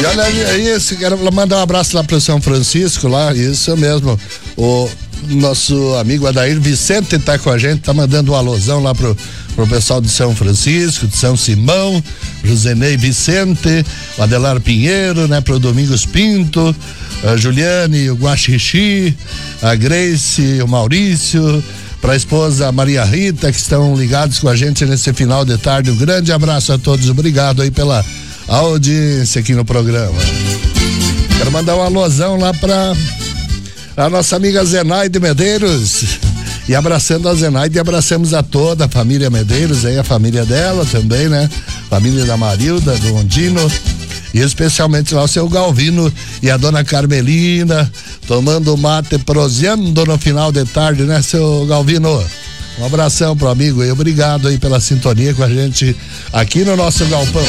E olha aí, quero mandar um abraço lá pro São Francisco, lá, isso mesmo. O nosso amigo Adair Vicente tá com a gente, tá mandando um alôzão lá pro pessoal de São Francisco, de São Simão, Josenei Vicente, o Adelar Pinheiro, né, pro Domingos Pinto, a Juliane, o Guaxixi, a Grace, o Maurício, para a esposa Maria Rita, que estão ligados com a gente nesse final de tarde. Um grande abraço a todos, obrigado aí pela audiência aqui no programa. Quero mandar um alôzão lá para a nossa amiga Zenaide Medeiros, e abraçando a Zenaide, abraçamos a toda a família Medeiros, aí a família dela também, né? Família da Marilda, do Ondino, e especialmente lá o seu Galvino e a dona Carmelina, tomando mate, proseando no final de tarde, né, seu Galvino? Um abração pro amigo e obrigado aí pela sintonia com a gente aqui no nosso galpão.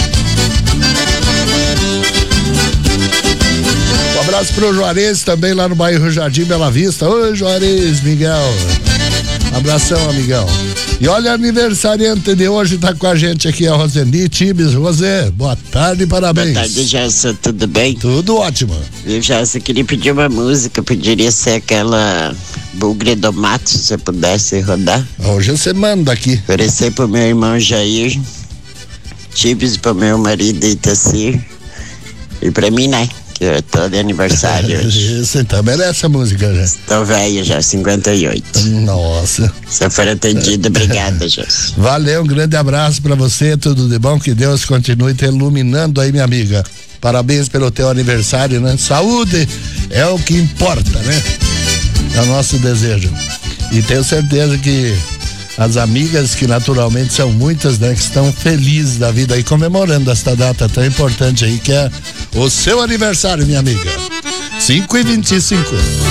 Um abraço pro Juarez também lá no bairro Jardim Bela Vista. Oi, Juarez, Miguel. Abração, amigão. E olha, aniversariante de hoje tá com a gente aqui, a Roseni Tibes. Rosé, boa tarde e parabéns. Boa tarde, Gerson, tudo bem? Tudo ótimo. Eu, Gerson, queria pedir uma música, poderia ser aquela Bugre do Mato, se você pudesse rodar. Hoje você manda aqui. Oferecer pro meu irmão Jair, Tibes pro meu marido Itacir, e pra mim, né? Que eu tô de aniversário hoje. Isso, então merece a música, já. Tô velho já, 58. Nossa. Se eu for atendido, obrigada, Gerson. Valeu, um grande abraço pra você, tudo de bom, que Deus continue te iluminando aí, minha amiga. Parabéns pelo teu aniversário, né? Saúde é o que importa, né? É o nosso desejo. E tenho certeza que as amigas, que naturalmente são muitas, né, que estão felizes da vida aí, comemorando esta data tão importante aí, que é o seu aniversário, minha amiga. 5h25.